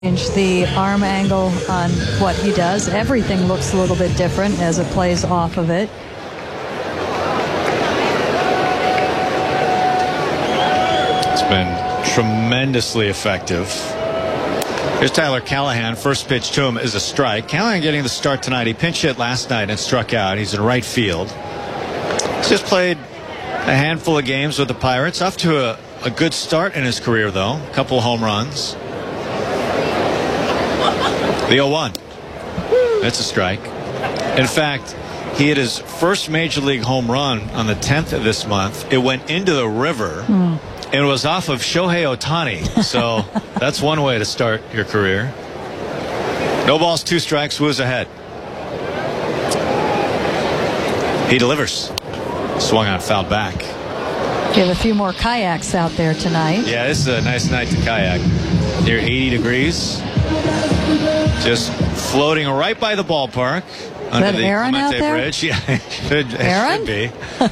The arm angle on what he does. Everything looks a little bit different as it plays off of it. It's been tremendously effective. Here's Tyler Callahan. First pitch to him is a strike. Callahan getting the start tonight. He pinch hit last night and struck out. He's in right field. He's just played a handful of games with the Pirates. Off to a good start in his career, though. A couple of home runs. The 0-1. That's a strike. In fact, he hit his first major league home run on the 10th of this month. It went into the river and was off of Shohei Ohtani. So that's one way to start your career. No balls, 2 strikes. Wu's ahead. He delivers. Swung on, fouled back. You have a few more kayaks out there tonight. Yeah, this is a nice night to kayak. Near 80 degrees. Just floating right by the ballpark under the Aaron Clemente out there? Bridge. Yeah, it should be.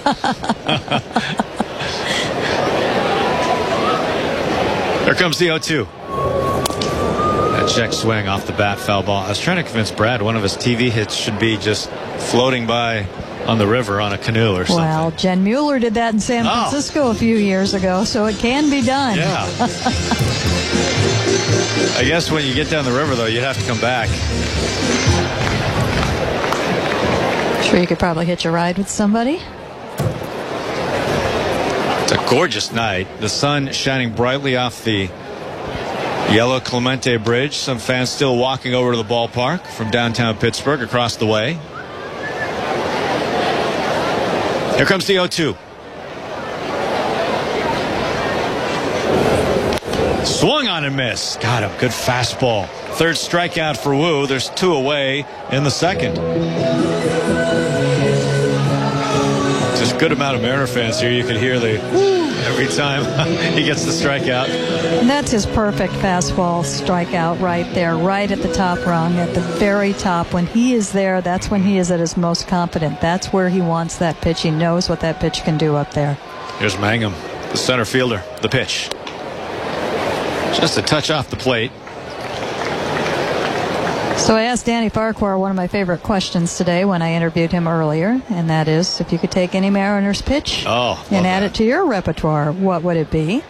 Here comes the 0-2. That check swing off the bat, foul ball. I was trying to convince Brad one of his TV hits should be just floating by on the river on a canoe or something. Well, Jen Mueller did that in San Francisco a few years ago, so it can be done. Yeah. I guess when you get down the river, though, you have to come back. Sure, you could probably hitch a ride with somebody. It's a gorgeous night. The sun shining brightly off the yellow Clemente Bridge. Some fans still walking over to the ballpark from downtown Pittsburgh across the way. Here comes the 0-2. Swung on and missed. Got him. Good fastball. Third strikeout for Wu. There's 2 away in the second. Just a good amount of Mariner fans here. You can hear the woo every time he gets the strikeout. And that's his perfect fastball strikeout right there, right at the top rung, at the very top. When he is there, that's when he is at his most confident. That's where he wants that pitch. He knows what that pitch can do up there. Here's Mangum, the center fielder. The pitch. Just a touch off the plate. So I asked Danny Farquhar one of my favorite questions today when I interviewed him earlier, and that is, if you could take any Mariners pitch and add it to your repertoire, what would it be?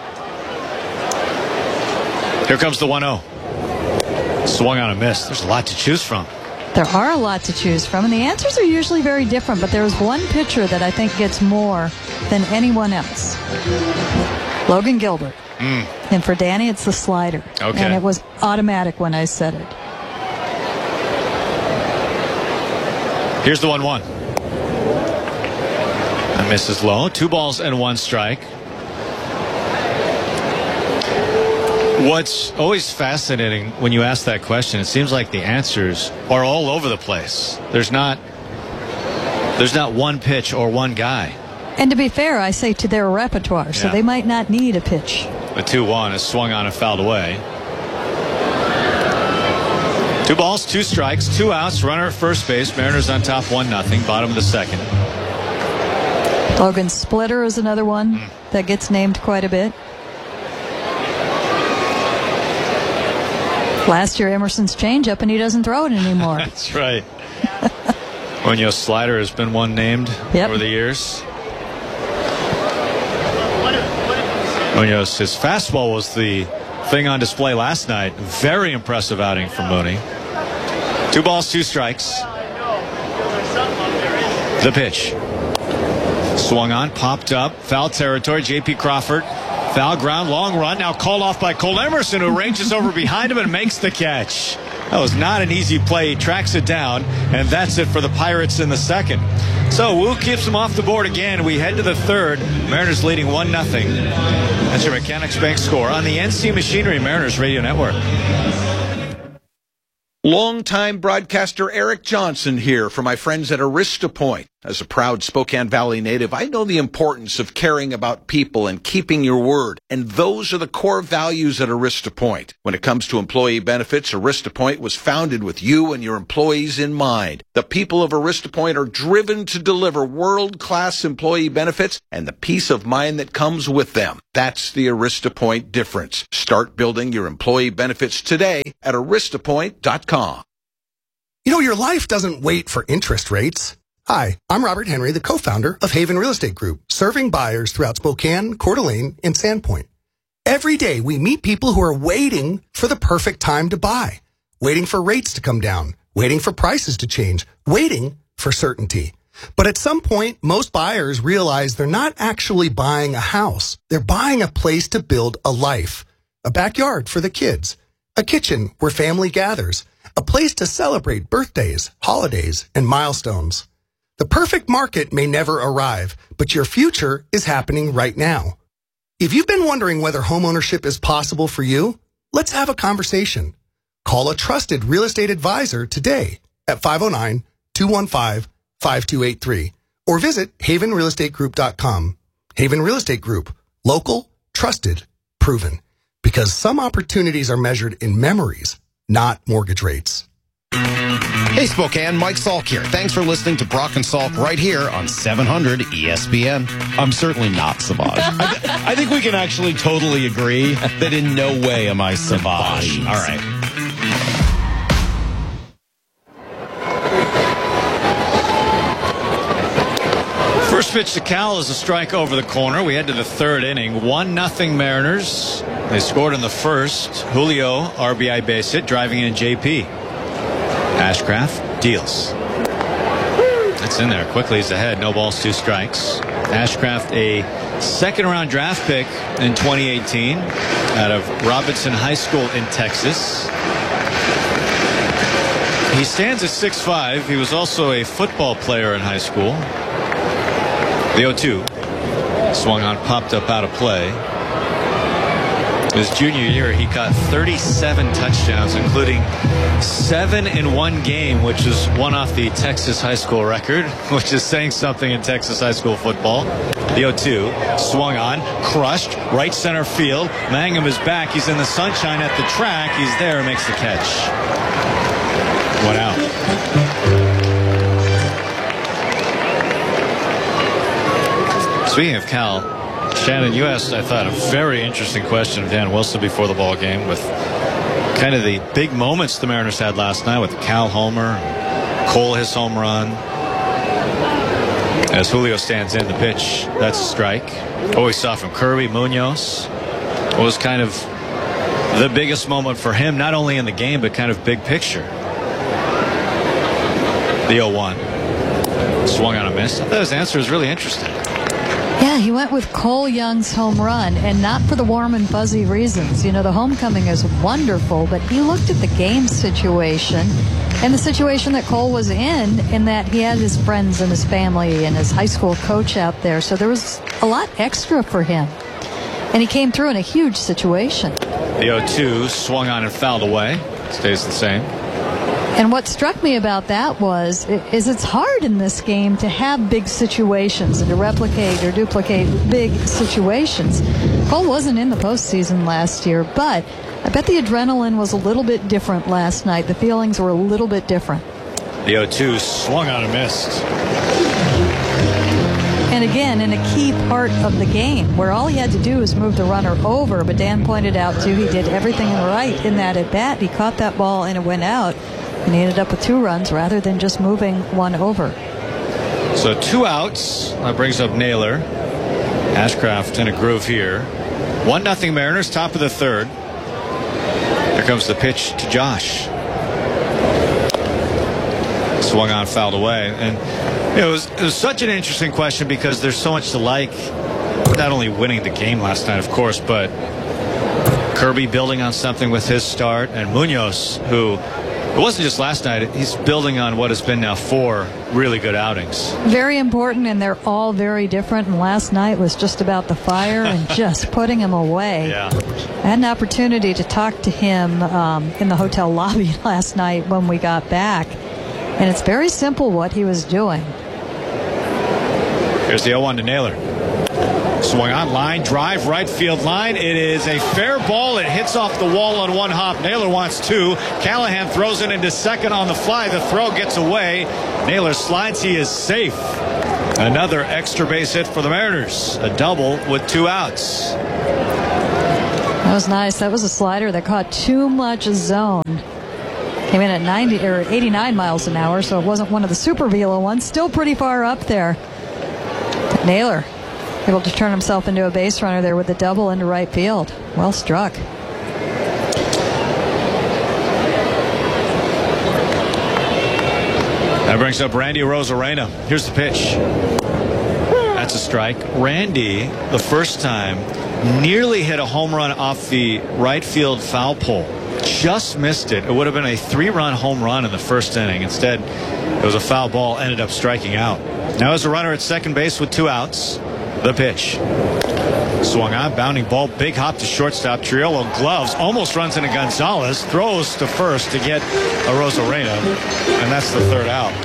Here comes the 1-0. Swung on a miss. There's a lot to choose from. There are a lot to choose from, and the answers are usually very different, but there's one pitcher that I think gets more than anyone else. Logan Gilbert. And for Danny, it's the slider. Okay. And it was automatic when I said it. Here's the 1-1. And misses low. 2 balls and 1 strike. What's always fascinating when you ask that question, it seems like the answers are all over the place. There's not one pitch or one guy. And to be fair, I say to their repertoire, so they might not need a pitch. The 2-1 is swung on and fouled away. 2 balls, 2 strikes, 2 outs, runner at first base. Mariners on top 1-0, bottom of the second. Logan Splitter is another one that gets named quite a bit. Last year, Emerson's changeup, and he doesn't throw it anymore. That's right. Munoz slider has been one named over the years. Munoz, his fastball was the thing on display last night. Very impressive outing from Mooney. 2 balls, 2 strikes. The pitch. Swung on, popped up, foul territory. J.P. Crawford, foul ground, long run. Now called off by Cole Emerson, who ranges over behind him and makes the catch. That was not an easy play. He tracks it down, and that's it for the Pirates in the second. So Wu keeps them off the board again. We head to the third. Mariners leading 1-0. That's your Mechanics Bank score on the NC Machinery Mariners Radio Network. Longtime broadcaster Eric Johnson here for my friends at Arista Point. As a proud Spokane Valley native, I know the importance of caring about people and keeping your word, and those are the core values at Arista Point. When it comes to employee benefits, Arista Point was founded with you and your employees in mind. The people of Arista Point are driven to deliver world-class employee benefits and the peace of mind that comes with them. That's the Arista Point difference. Start building your employee benefits today at aristapoint.com. You know, your life doesn't wait for interest rates. Hi, I'm Robert Henry, the co-founder of Haven Real Estate Group, serving buyers throughout Spokane, Coeur d'Alene, and Sandpoint. Every day, we meet people who are waiting for the perfect time to buy, waiting for rates to come down, waiting for prices to change, waiting for certainty. But at some point, most buyers realize they're not actually buying a house. They're buying a place to build a life, a backyard for the kids, a kitchen where family gathers, a place to celebrate birthdays, holidays, and milestones. The perfect market may never arrive, but your future is happening right now. If you've been wondering whether homeownership is possible for you, let's have a conversation. Call a trusted real estate advisor today at 509-215-5283 or visit havenrealestategroup.com. Haven Real Estate Group. Local, trusted, proven. Because some opportunities are measured in memories, not mortgage rates. Hey Spokane, Mike Salk here. Thanks for listening to Brock and Salk right here on 700 ESPN. I'm certainly not Savage. I think we can actually totally agree that in no way am I Savage. All right. First pitch to Cal is a strike over the corner. We head to the third inning. 1-0 Mariners. They scored in the first. Julio, RBI base hit, driving in JP. Ashcraft deals. It's in there quickly. He's ahead. No balls, 2 strikes. Ashcraft, a second-round draft pick in 2018 out of Robinson High School in Texas. He stands at 6'5". He was also a football player in high school. The 0-2 swung on, popped up out of play. His junior year, he caught 37 touchdowns, including 7 in one game, which is one off the Texas high school record, which is saying something in Texas high school football. The 0-2 swung on, crushed, right center field. Mangum is back. He's in the sunshine at the track. He's there and makes the catch. 1 out. Speaking of Cal, Shannon, you asked, I thought, a very interesting question of Dan Wilson before the ball game with kind of the big moments the Mariners had last night with the Cal homer, Cole his home run. As Julio stands in the pitch, that's a strike. What we saw from Kirby Munoz was kind of the biggest moment for him, not only in the game, but kind of big picture. The 0-1 swung on a miss. I thought his answer was really interesting. Yeah, he went with Cole Young's home run, and not for the warm and fuzzy reasons. You know, the homecoming is wonderful, but he looked at the game situation and the situation that Cole was in that he had his friends and his family and his high school coach out there, so there was a lot extra for him. And he came through in a huge situation. The 0-2 swung on and fouled away. Stays the same. And what struck me about that is it's hard in this game to have big situations and to replicate or duplicate big situations. Cole wasn't in the postseason last year, but I bet the adrenaline was a little bit different last night. The feelings were a little bit different. The 0-2 swung on and missed. And again, in a key part of the game where all he had to do was move the runner over, but Dan pointed out, too, he did everything right in that at-bat. He caught that ball and it went out. And he ended up with 2 runs rather than just moving one over. So 2 outs. That brings up Naylor. Ashcraft in a groove here. 1-0 Mariners, top of the third. Here comes the pitch to Josh. Swung on, fouled away. And it was such an interesting question because there's so much to like. Not only winning the game last night, of course, but Kirby building on something with his start, and Munoz, who... It wasn't just last night. He's building on what has been now 4 really good outings. Very important, and they're all very different. And last night was just about the fire and just putting him away. Yeah. I had an opportunity to talk to him in the hotel lobby last night when we got back, and it's very simple what he was doing. Here's the 0-1 to Naylor. Swung on, line drive, right field line. It is a fair ball. It hits off the wall on one hop. Naylor wants two. Callahan throws it into second on the fly. The throw gets away. Naylor slides. He is safe. Another extra base hit for the Mariners. A double with 2 outs. That was nice. That was a slider that caught too much zone. Came in at 90 or 89 miles an hour, so it wasn't one of the super velo ones. Still pretty far up there. But Naylor able to turn himself into a base runner there with a double into right field. Well struck. That brings up Randy Arozarena. Here's the pitch. That's a strike. Randy, the first time, nearly hit a home run off the right field foul pole. Just missed it. It would have been a 3-run home run in the first inning. Instead, it was a foul ball, ended up striking out. Now as a runner at second base with 2 outs. The pitch. Swung on, bounding ball, big hop to shortstop. Triolo gloves, almost runs into Gonzalez, throws to first to get Arozarena, and that's the 3rd out.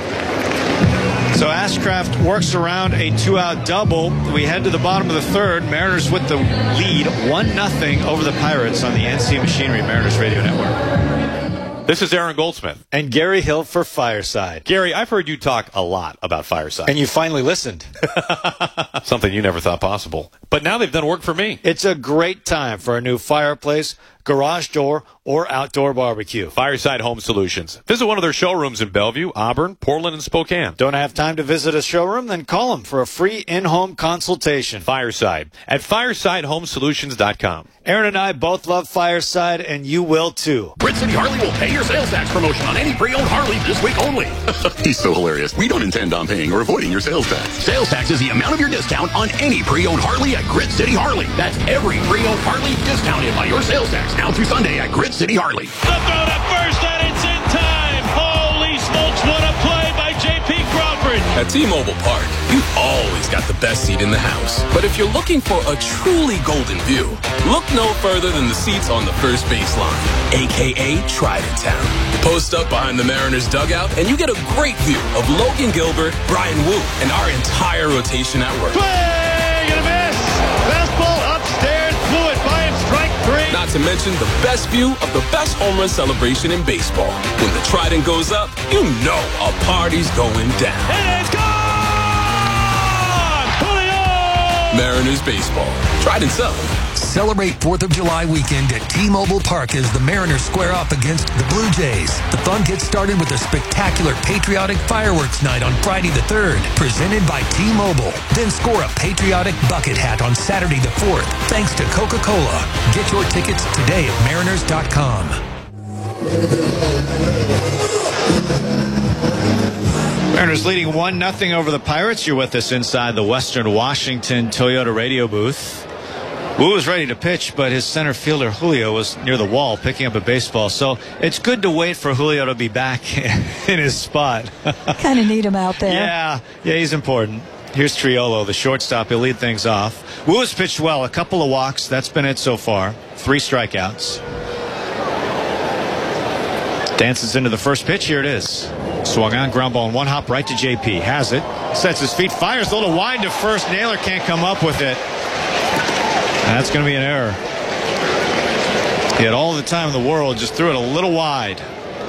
So Ashcraft works around a 2-out double. We head to the bottom of the 3rd. Mariners with the lead, 1-0 over the Pirates on the NC Machinery Mariners Radio Network. This is Aaron Goldsmith. And Gary Hill for Fireside. Gary, I've heard you talk a lot about Fireside. And you finally listened. Something you never thought possible. But now they've done work for me. It's a great time for a new fireplace, garage door, or outdoor barbecue. Fireside Home Solutions. Visit one of their showrooms in Bellevue, Auburn, Portland, and Spokane. Don't have time to visit a showroom? Then call them for a free in-home consultation. Fireside at firesidehomesolutions.com. Aaron and I both love Fireside, and you will too. Grid City Harley will pay your sales tax promotion on any pre-owned Harley this week only. He's so hilarious. We don't intend on paying or avoiding your sales tax. Sales tax is the amount of your discount on any pre-owned Harley at Grid City Harley. That's every pre-owned Harley discounted by your sales tax. Now through Sunday at Grid City Harley. The throw to first, and it's in time. Holy smokes, what a play by J.P. Crawford. At T-Mobile Park, you've always got the best seat in the house. But if you're looking for a truly golden view, look no further than the seats on the first baseline, a.k.a. Trident Town. Post up behind the Mariners dugout, and you get a great view of Logan Gilbert, Brian Wu, and our entire rotation at work. Swing and a miss. Fastball upstairs, blew it by him, strike 3. Not to mention the best view of the best home run celebration in baseball. When the Trident goes up, you know a party's going down. And it's gone! Julio! Mariners baseball. Trident's up. Celebrate 4th of July weekend at T-Mobile Park as the Mariners square off against the Blue Jays. The fun gets started with a spectacular patriotic fireworks night on Friday the 3rd, presented by T-Mobile. Then score a patriotic bucket hat on Saturday the 4th, thanks to Coca-Cola. Get your tickets today at mariners.com. Mariners leading 1-0 over the Pirates. You're with us inside the Western Washington Toyota radio booth. Wu was ready to pitch, but his center fielder, Julio, was near the wall picking up a baseball. So it's good to wait for Julio to be back in his spot. Kind of need him out there. Yeah, he's important. Here's Triolo, the shortstop. He'll lead things off. Wu has pitched well. A couple of walks. That's been it so far. 3 strikeouts. Dances into the first pitch. Here it is. Swung on, ground ball, and 1 hop right to JP. Has it. Sets his feet, fires a little wide to first. Naylor can't come up with it. That's going to be an error. He had all the time in the world, just threw it a little wide.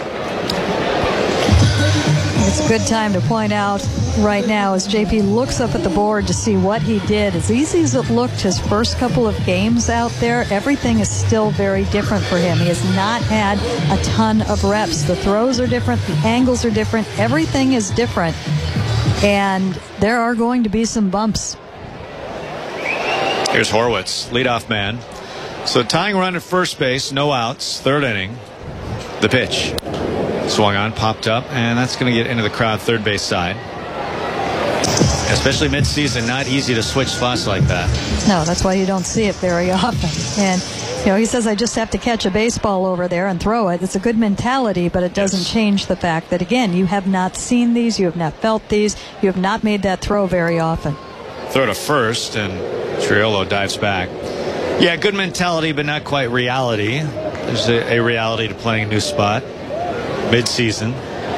It's a good time to point out right now as JP looks up at the board to see what he did. As easy as it looked his first couple of games out there, everything is still very different for him. He has not had a ton of reps. The throws are different. The angles are different. Everything is different. And there are going to be some bumps. Here's Horwitz, leadoff man. So tying run at first base, no outs, 3rd inning. The pitch. Swung on, popped up, and that's going to get into the crowd third base side. Especially mid-season, not easy to switch spots like that. No, that's why you don't see it very often. And, he says, I just have to catch a baseball over there and throw it. It's a good mentality, but it doesn't change the fact that, again, you have not seen these, you have not felt these, you have not made that throw very often. Throw to first, and Triolo dives back. Yeah, good mentality, but not quite reality. There's a reality to playing a new spot mid-season.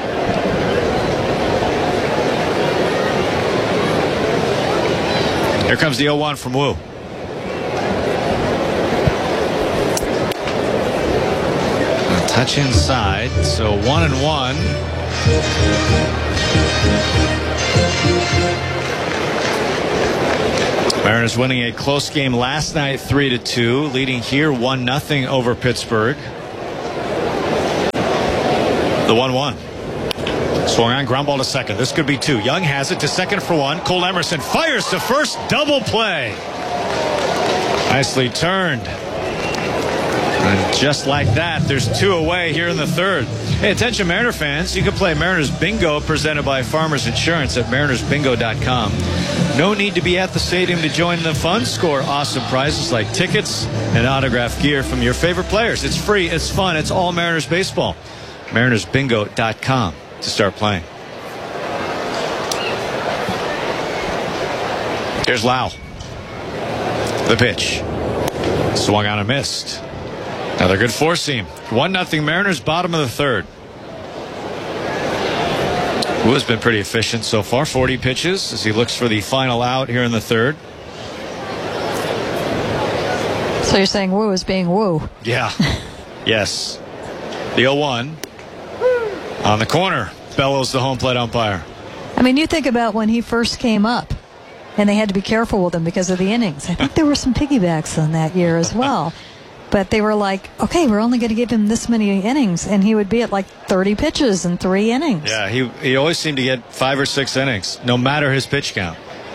Here comes the 0-1 from Wu. A touch inside, so 1-1. Mariners winning a close game last night 3-2, leading here 1-0 over Pittsburgh. The 1-1. Swung on, ground ball to second. This could be two. Young has it to second for one. Cole Emerson fires to first. Double play. Nicely turned. And just like that, there's two away here in the third. Hey, attention Mariner fans. You can play Mariners Bingo presented by Farmers Insurance at marinersbingo.com. No need to be at the stadium to join the fun. Score awesome prizes like tickets and autographed gear from your favorite players. It's free. It's fun. It's all Mariners baseball. marinersbingo.com to start playing. Here's Lau. The pitch. Swung on and missed. Another good four seam. 1-0 Mariners, bottom of the third. Wu has been pretty efficient so far. 40 pitches as he looks for the final out here in the third. So you're saying Wu is being Wu? Yeah. Yes. The 0-1. On the corner. Bellows the home plate umpire. I mean, you think about when he first came up, and they had to be careful with him because of the innings. I think there were some piggybacks on that year as well. But they were like, okay, we're only going to give him this many innings, and he would be at like 30 pitches in 3 innings. Yeah, he always seemed to get 5 or 6 innings, no matter his pitch count.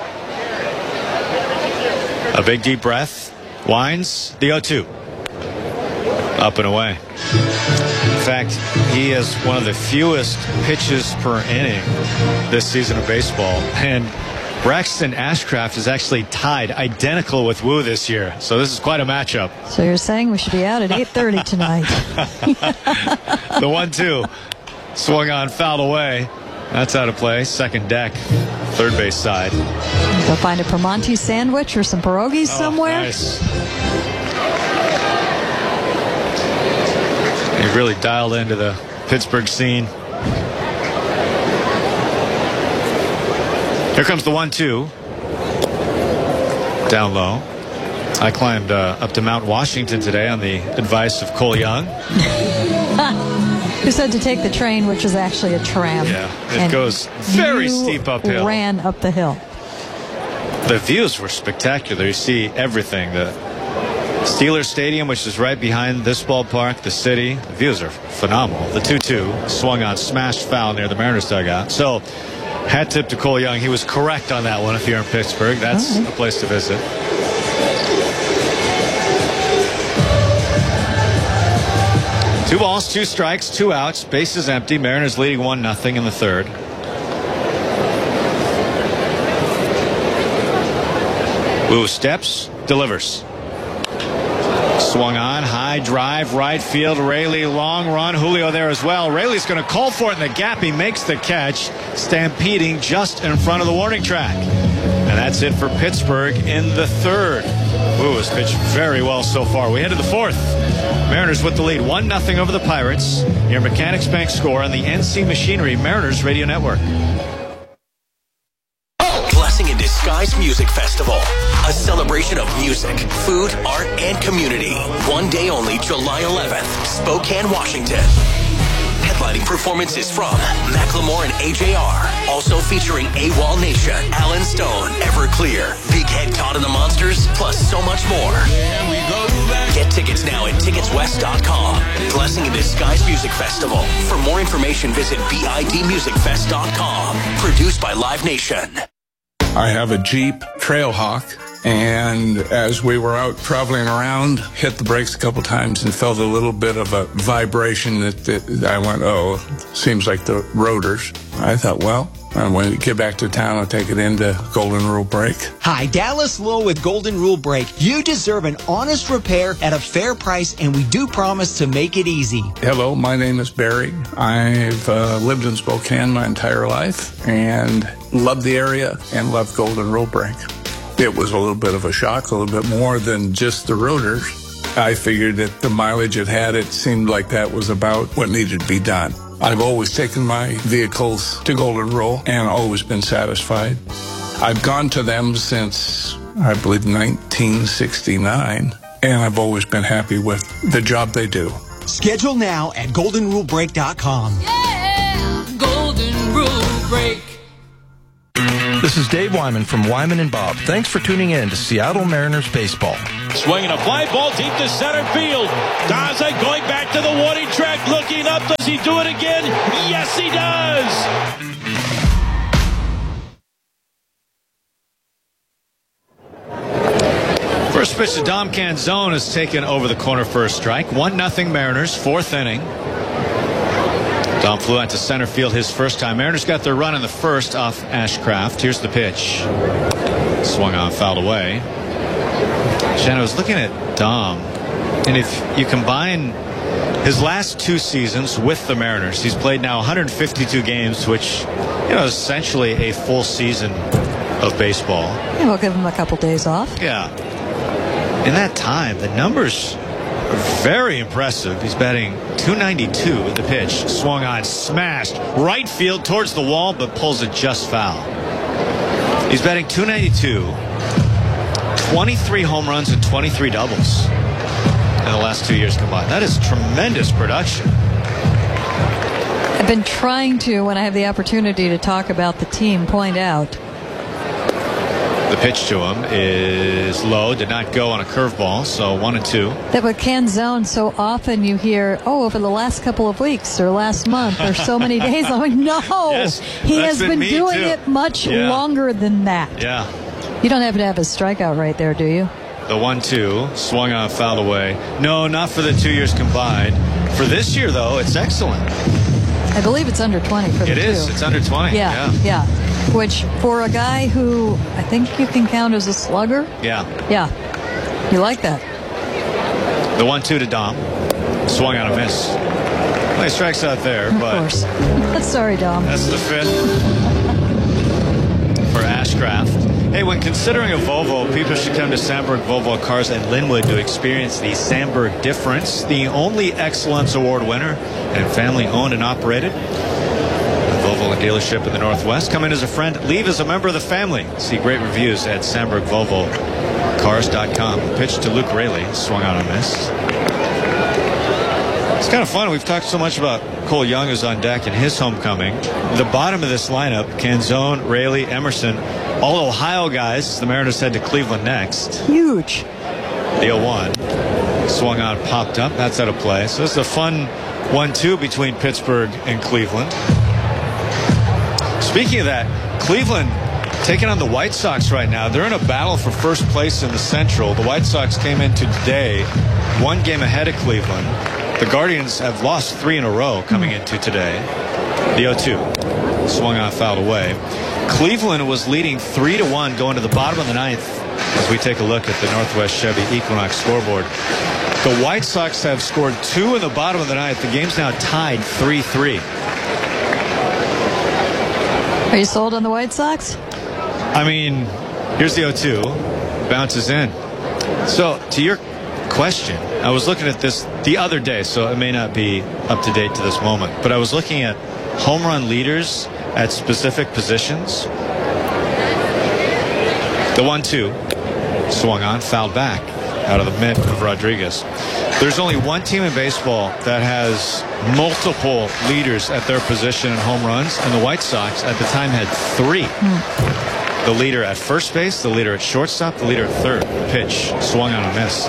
A big deep breath. Winds the 0-2. Up and away. In fact, he has one of the fewest pitches per inning this season of baseball. And Braxton Ashcraft is actually tied identical with Wu this year. So this is quite a matchup. So you're saying we should be out at 8:30 tonight. The 1-2. Swung on, fouled away. That's out of play. Second deck. Third base side. Go find a Primanti sandwich or some pierogies somewhere. Nice. He really dialed into the Pittsburgh scene. Here comes the 1-2. Down low. I climbed up to Mount Washington today on the advice of Cole Young. Who said to take the train, which is actually a tram. Yeah, it goes very steep uphill. Ran up the hill. The views were spectacular. You see everything. The Steelers Stadium, which is right behind this ballpark, the city. The views are phenomenal. The 2-2 swung on, smashed foul near the Mariners dugout. So, hat tip to Cole Young. He was correct on that one if you're in Pittsburgh. That's a place to visit. Two balls, 2 strikes, 2 outs. Bases empty. Mariners leading 1-0 in the third. Wu steps, delivers. Swung on, high drive, right field. Raley, long run. Julio there as well. Raley's going to call for it in the gap. He makes the catch, stampeding just in front of the warning track. And that's it for Pittsburgh in the third. Wu has pitched very well so far. We head to the fourth. Mariners with the lead, 1-0 over the Pirates. Your Mechanics Bank score on the NC Machinery Mariners Radio Network. Blessing in Disguise Music Festival. A celebration of music, food, art, and community. One day only, July 11th, Spokane, Washington. Headlining performances from Macklemore and AJR. Also featuring AWOL Nation, Alan Stone, Everclear, Big Head Todd and the Monsters, plus so much more. Get tickets now at ticketswest.com. Blessing in Disguise Music Festival. For more information, visit bidmusicfest.com. Produced by Live Nation. I have a Jeep Trailhawk, and as we were out traveling around, hit the brakes a couple times and felt a little bit of a vibration that I went, oh, seems like the rotors. I thought, well, when we get back to town, I'll take it into Golden Rule Brake. Hi, Dallas Lowe with Golden Rule Brake. You deserve an honest repair at a fair price, and we do promise to make it easy. Hello, my name is Barry. I've lived in Spokane my entire life and love the area and love Golden Rule Brake. It was a little bit of a shock, a little bit more than just the rotors. I figured that the mileage it had, it seemed like that was about what needed to be done. I've always taken my vehicles to Golden Rule and always been satisfied. I've gone to them since, I believe, 1969, and I've always been happy with the job they do. Schedule now at goldenrulebreak.com. Yeah, Golden Rule Break. This is Dave Wyman from Wyman and Bob. Thanks for tuning in to Seattle Mariners baseball. Swinging a fly ball deep to center field. Daza going back to the warning track, looking up. Does he do it again? Yes, he does. First pitch to Dom Canzone is taken over the corner for a strike. 1-0 Mariners, fourth inning. Dom flew out to center field his first time. Mariners got their run in the first off Ashcraft. Here's the pitch. Swung on, fouled away. Shannon, I was looking at Dom, and if you combine his last 2 seasons with the Mariners, he's played now 152 games, which, is essentially a full season of baseball. Yeah, we'll give him a couple days off. Yeah. In that time, the numbers are very impressive. He's batting .292 with the pitch. Swung on, smashed right field towards the wall, but pulls it just foul. He's batting .292. 23 home runs and 23 doubles in the last 2 years combined. That is tremendous production. I've been trying to, when I have the opportunity to talk about the team, point out. The pitch to him is low, did not go on a curveball, so 1-2. That with Canzone, so often you hear, over the last couple of weeks or last month or so many days. I'm like, no, yes, he has been doing too. it much longer than that. Yeah. You don't happen to have a strikeout right there, do you? The 1-2, swung on, fouled away. No, not for the 2 years combined. For this year, though, it's excellent. I believe it's under 20 for the 2. It is. It's under 20. Yeah. Which, for a guy who I think you can count as a slugger. Yeah. You like that. The 1-2 to Dom. Swung on a miss. Well, he strikes out there, of but. Course. Sorry, Dom. That's the 5th for Ashcraft. Hey, when considering a Volvo, people should come to Sandberg Volvo Cars in Linwood to experience the Sandberg difference. The only Excellence Award winner and family owned and operated. Volvo dealership in the Northwest. Come in as a friend, leave as a member of the family. See great reviews at SandbergVolvoCars.com. Pitch to Luke Raley, swung out and missed. It's kind of fun. We've talked so much about Cole Young, who's on deck in his homecoming. The bottom of this lineup, Canzone, Raley, Emerson, all Ohio guys. The Mariners head to Cleveland next. Huge. The 0-1. Swung on, popped up. That's out of play. So this is a fun 1-2 between Pittsburgh and Cleveland. Speaking of that, Cleveland taking on the White Sox right now. They're in a battle for first place in the Central. The White Sox came into today 1 game ahead of Cleveland. The Guardians have lost 3 in a row coming into today. The 0-2. Swung on, fouled away. Cleveland was leading 3-1 going to the bottom of the 9th as we take a look at the Northwest Chevy Equinox scoreboard. The White Sox have scored 2 in the bottom of the 9th. The game's now tied 3-3. Are you sold on the White Sox? I mean, here's the 0-2. Bounces in. So, to your question, I was looking at this the other day, so it may not be up to date to this moment, but I was looking at home run leaders at specific positions. The 1-2. Swung on, fouled back out of the mitt of Rodriguez. There's only one team in baseball that has multiple leaders at their position in home runs, and the White Sox at the time had 3. The leader at first base, the leader at shortstop, the leader at third. Pitch, swung on and missed.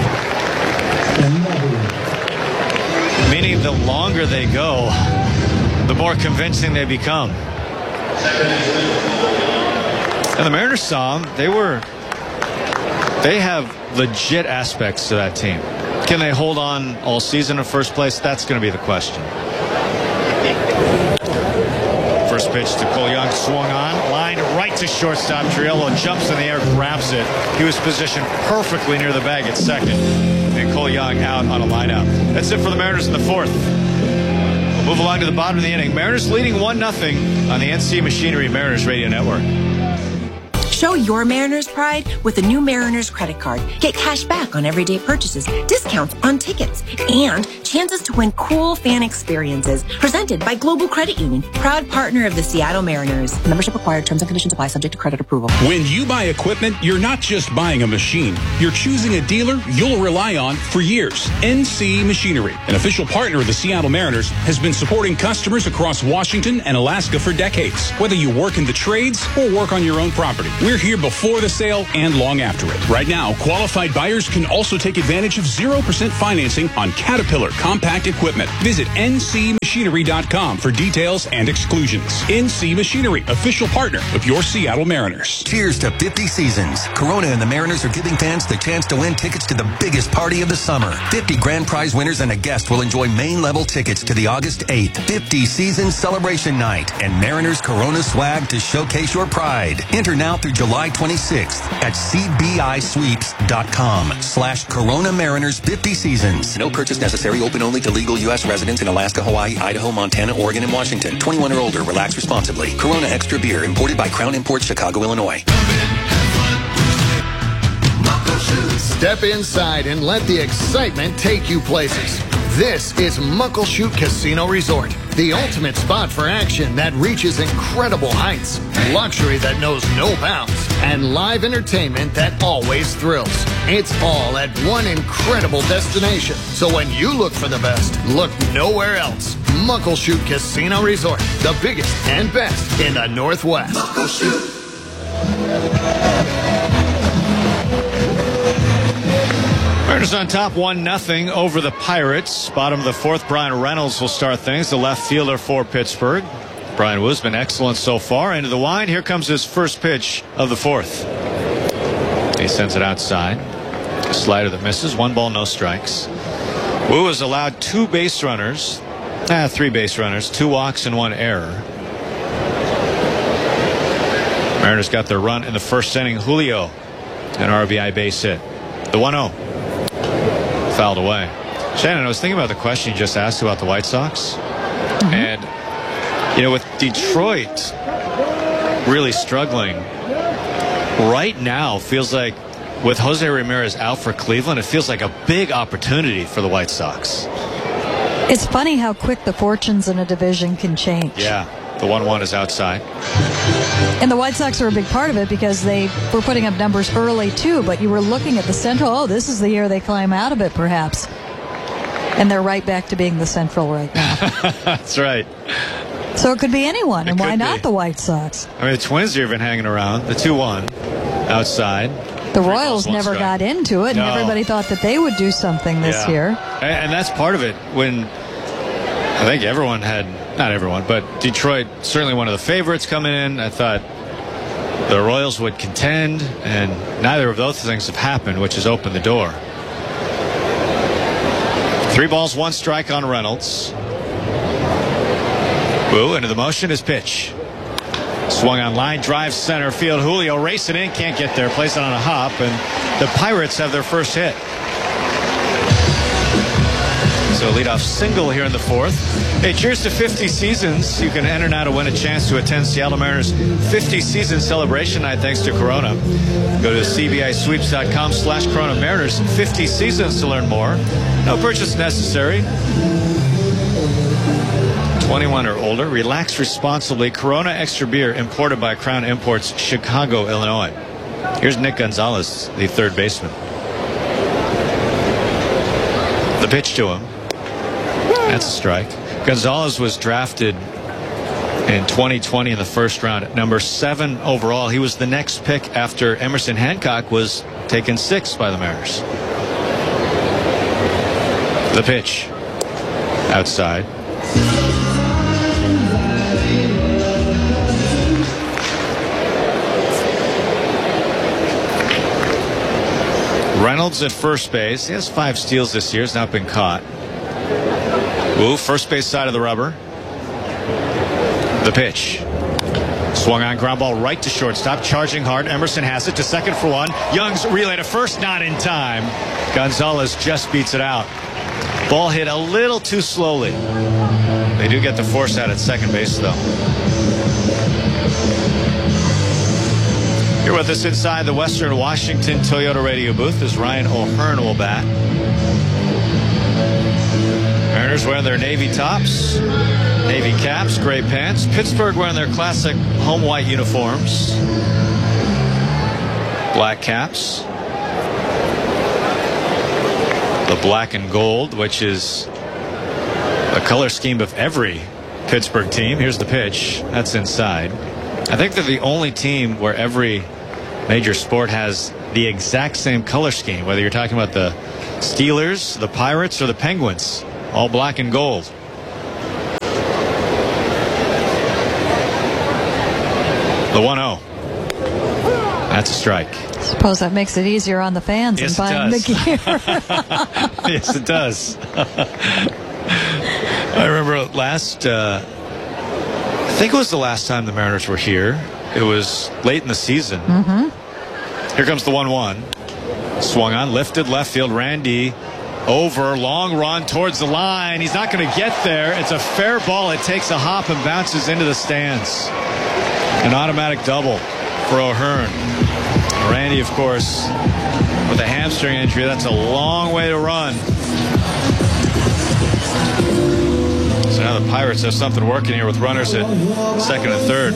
Meaning the longer they go, the more convincing they become. And the Mariners saw them. They have legit aspects to that team. Can they hold on all season in first place? That's going to be the question. First pitch to Cole Young, swung on, line right to shortstop. Triolo jumps in the air, grabs it. He was positioned perfectly near the bag at second. And Cole Young out on a line out. That's it for the Mariners in the 4th. We'll move along to the bottom of the inning. Mariners leading 1-0 on the NC Machinery Mariners Radio Network. Show your Mariners pride with the new Mariners credit card. Get cash back on everyday purchases, discounts on tickets, and chances to win cool fan experiences. Presented by Global Credit Union, proud partner of the Seattle Mariners. Membership required. Terms and conditions apply. Subject to credit approval. When you buy equipment, you're not just buying a machine. You're choosing a dealer you'll rely on for years. NC Machinery, an official partner of the Seattle Mariners, has been supporting customers across Washington and Alaska for decades. Whether you work in the trades or work on your own property, we're here before the sale and long after it. Right now, qualified buyers can also take advantage of 0% financing on Caterpillar compact equipment. Visit ncmachinery.com for details and exclusions. NC Machinery, official partner of your Seattle Mariners. Cheers to 50 seasons. Corona and the Mariners are giving fans the chance to win tickets to the biggest party of the summer. 50 grand prize winners and a guest will enjoy main level tickets to the August 8th 50 season celebration night and Mariners Corona swag to showcase your pride. Enter now through July 26th at cbisweeps.com/Corona Mariners 50 seasons. No purchase necessary. Open only to legal U.S. residents in Alaska, Hawaii, Idaho, Montana, Oregon, and Washington. 21 or older. Relax responsibly. Corona Extra Beer, imported by Crown Imports, Chicago, Illinois. Step inside and let the excitement take you places. This is Muckleshoot Casino Resort, the ultimate spot for action that reaches incredible heights, luxury that knows no bounds, and live entertainment that always thrills. It's all at one incredible destination. So when you look for the best, look nowhere else. Muckleshoot Casino Resort, the biggest and best in the Northwest. Muckleshoot. Mariners on top 1-0 over the Pirates. Bottom of the fourth, Brian Reynolds will start things, the left fielder for Pittsburgh. Brian Woo's been excellent so far. Into the wind. Here comes his first pitch of the fourth. He sends it outside. A slider that misses. 1 ball, no strikes. Woo has allowed 2 base runners. 3 base runners, 2 walks and 1 error. Mariners got their run in the first inning. Julio, an RBI base hit. The 1-0. Fouled away. Shannon, I was thinking about the question you just asked about the White Sox. And, you know, with Detroit really struggling, right now feels like with Jose Ramirez out for Cleveland, it feels like a big opportunity for the White Sox. It's funny how quick the fortunes in a division can change. Yeah, the 1-1 is outside. And the White Sox are a big part of it because they were putting up numbers early, too. But you were looking at the Central. Oh, this is the year they climb out of it, perhaps. And they're right back to being the Central right now. That's right. So it could be anyone. And why not the White Sox? I mean, the Twins have been hanging around. The 2-1 outside. The Royals never got into it, and everybody thought that they would do something this year. And that's part of it. When I think everyone had, not everyone, but Detroit, certainly one of the favorites coming in. I thought the Royals would contend, and neither of those things have happened, which has opened the door. 3 balls, 1 strike on Reynolds. Woo, into the motion, his pitch. Swung on line, drive center field. Julio racing in, can't get there, plays it on a hop, and the Pirates have their first hit. So leadoff single here in the fourth. Hey, cheers to 50 seasons. You can enter now to win a chance to attend Seattle Mariners 50 season celebration night thanks to Corona. Go to cbisweeps.com/Corona Mariners 50 seasons to learn more. No purchase necessary. 21 or older. Relax responsibly. Corona Extra Beer, imported by Crown Imports, Chicago, Illinois. Here's Nick Gonzalez, the third baseman. The pitch to him. That's a strike. Gonzalez was drafted in 2020 in the first round at number 7 overall. He was the next pick after Emerson Hancock was taken 6th by the Mariners. The pitch. Outside. Reynolds at first base. He has 5 steals this year. Has not been caught. Woo, first base side of the rubber. The pitch. Swung on, ground ball right to shortstop. Charging hard. Emerson has it to second for 1. Young's relay to first, not in time. Gonzalez just beats it out. Ball hit a little too slowly. They do get the force out at second base, though. Here with us inside the Western Washington Toyota radio booth is Ryan O'Hearn will bat. Mariners wearing their navy tops, navy caps, gray pants. Pittsburgh wearing their classic home white uniforms, black caps. The black and gold, which is a color scheme of every Pittsburgh team. Here's the pitch. That's inside. I think they're the only team where every major sport has the exact same color scheme, whether you're talking about the Steelers, the Pirates, or the Penguins. All black and gold. The 1-0. That's a strike. I suppose that makes it easier on the fans yes, than buying the gear. Yes, it does. I remember I think it was the last time the Mariners were here. It was late in the season. Mm-hmm. Here comes the 1-1. Swung on, lifted left field. Randy over, long run towards the line. He's not going to get there. It's a fair ball. It takes a hop and bounces into the stands. An automatic double for O'Hearn. Randy, of course, with a hamstring injury. That's a long way to run. So now the Pirates have something working here with runners at second and third.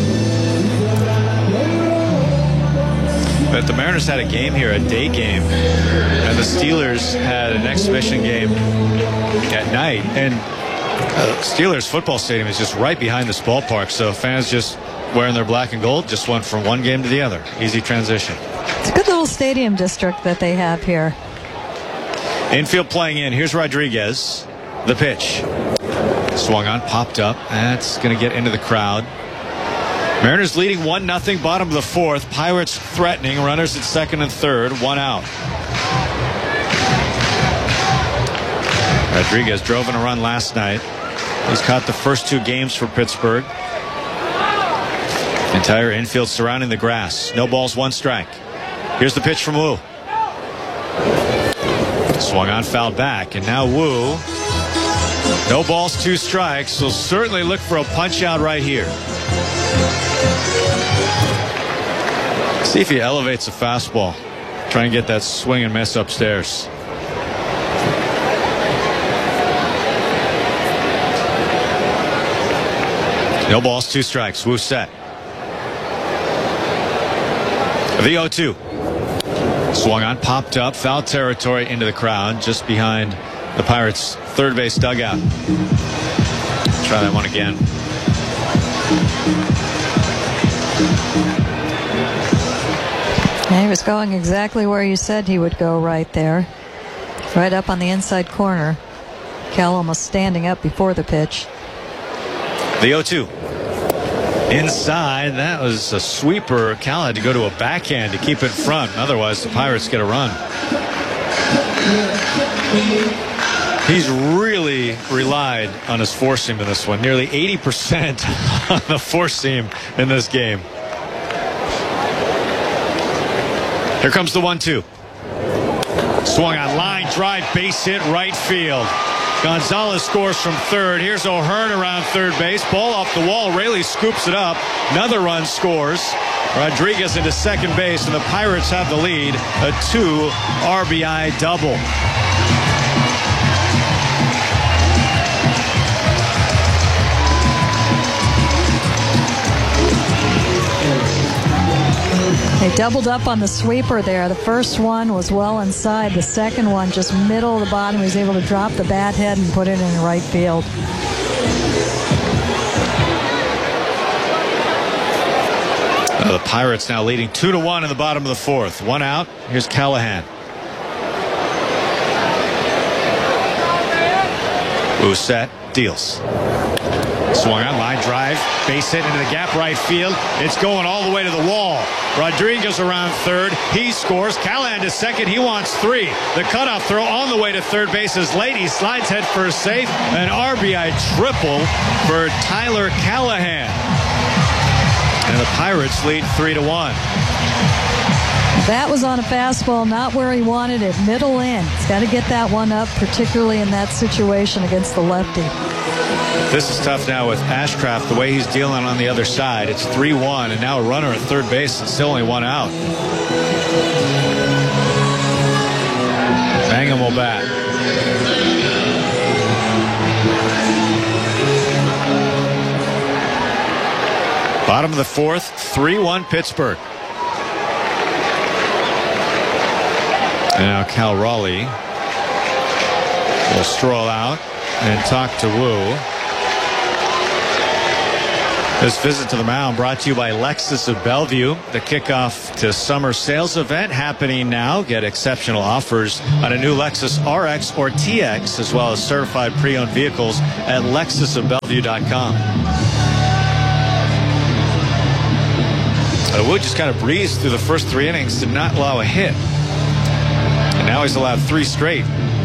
But the Mariners had a game here, a day game, and the Steelers had an exhibition game at night. And Steelers football stadium is just right behind this ballpark, so fans just wearing their black and gold just went from one game to the other. Easy transition. It's a good little stadium district that they have here. Infield playing in. Here's Rodriguez. The pitch. Swung on, popped up. That's going to get into the crowd. Mariners leading 1-0, bottom of the fourth. Pirates threatening. Runners at second and third. 1 out. Rodriguez drove in a run last night. He's caught the first 2 games for Pittsburgh. Entire infield surrounding the grass. No balls, 1 strike. Here's the pitch from Wu. Swung on, fouled back, and now Wu. No balls, 2 strikes. Will certainly look for a punch out right here. See if he elevates a fastball. Try and get that swing and miss upstairs. No balls, 2 strikes. Wu set. The 0-2. Swung on, popped up, foul territory into the crowd, just behind the Pirates' third base dugout. Try that one again. And he was going exactly where you said he would go right there. Right up on the inside corner. Cal almost standing up before the pitch. The 0-2. Inside, that was a sweeper. Cal had to go to a backhand to keep it in front. Otherwise, the Pirates get a run. He's really relied on his four seam in this one. Nearly 80% on the four seam in this game. Here comes the 1-2. Swung on, line drive, base hit, right field. Gonzalez scores from third. Here's O'Hearn around third base. Ball off the wall. Raley scoops it up. Another run scores. Rodriguez into second base, and the Pirates have the lead. A 2 RBI double. They doubled up on the sweeper there. The first one was well inside. The second one just middle of the bottom. He was able to drop the bat head and put it in right field. The Pirates now leading 2-1 in the bottom of the fourth. 1 out. Here's Callahan. Wu set, deals. Swung on, line drive, base hit into the gap, right field. It's going all the way to the wall. Rodriguez around third. He scores. Callahan to second. He wants 3. The cutoff throw on the way to third base is late. He slides head first safe. An RBI triple for Tyler Callahan. And the Pirates lead 3-1. That was on a fastball, not where he wanted it. Middle in. He's got to get that one up, particularly in that situation against the lefty. This is tough now with Ashcraft, the way he's dealing on the other side. It's 3-1, and now a runner at third base and still only one out. Mangum will bat. Bottom of the fourth, 3-1 Pittsburgh. And now Cal Raleigh will stroll out and talk to Wu. This visit to the mound brought to you by Lexus of Bellevue. The kickoff to summer sales event happening now. Get exceptional offers on a new Lexus RX or TX, as well as certified pre-owned vehicles at lexusofbellevue.com. Wood just kind of breezed through the first 3 innings, did not allow a hit. And now he's allowed 3 straight.